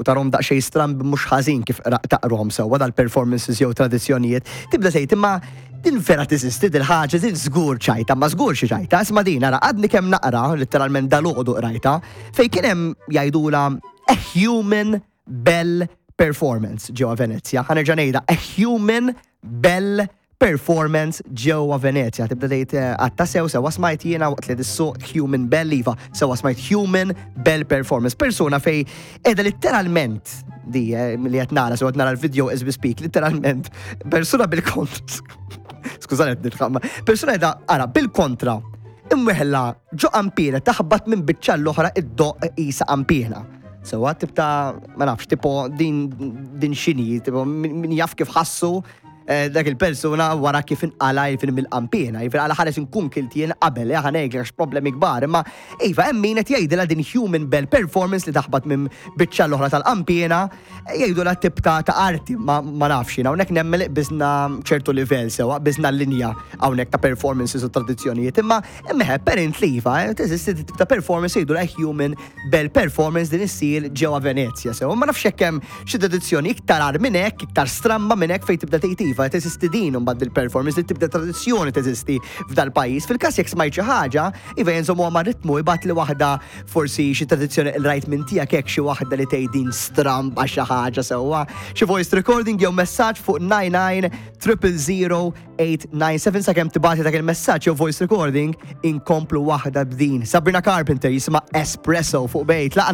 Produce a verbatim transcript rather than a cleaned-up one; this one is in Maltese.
u tarhom daqsxejn strambi mhux ħażin kif taqruhom sewwa dal-performances jew tradizzjonijiet, tibda tgħid imma din vera teżisti din ħaġa din żgur ċajta, ma żgur xi ċajta, isma' din ara għadni kemm naqra letteralment dalgħodu qrajta fejn kien hemm jgħidula a human bell performance ġewwa Venezia. Ħanerġa' ngħidha a human bell performance ġewwa Venezia. Tibda tgħid għatta sew sewa smajt jiena waqt li tissuq human bell iva, sewa smajt human bell performance. Persuna fej qiegħda litteralment di li qed nara sew qed nara l-video as we speak, litteralment persuna bil-kontra. Skużani qed nitħamma. Persuna qiegħda ara bil-kontra imweħla ġo ampiena taħbat minn biċċa l-oħra id-doq qisha ampiena. Sewa tibta ma nafx tipo din din x'inhi, tipo min jaf kif ħassu dak il-persuna wara kif inqala jfin mill-qampina, jfin għala ħares inkun kiltien qabel, ħanejk għax problemi kbar, imma iva hemm min qed jgħidilha din human bell performance li taħbad minn biċċa l-oħra tal-qampina, jgħidulha tip ta' arti, ma nafx jiena, hawnhekk nemmel biżna ċertu livell sewa, biżna linja hawnhekk ta' performances u tradizzjonijiet, imma hemm apparently iva, teżisti tip ta' performance jgħidulha human bell performance din issir ġewwa Venezia sewa, ma nafx hekk hemm xi tradizzjoni iktar ar minn hekk, iktar stramba minn hekk fejn tibda tgħid iva teżisti din imbagħad il-performance li tibda tradizzjoni teżisti f'dal-pajjiż. Fil-każ jekk smajt xi ħaġa, iva jenżommu ma' ritmu jibgħat li waħda forsi xi tradizzjoni l rajt minn tiegħek hekk xi waħda li tgħidin stramba xi ħaġa sewwa. Xi voice recording jew messaġġ fuq nine nine zero zero eight nine seven sakemm tibgħati dak il-messaġġ jew voice recording inkomplu waħda b'din. Sabrina Carpenter jisimha Espresso fuq bejt.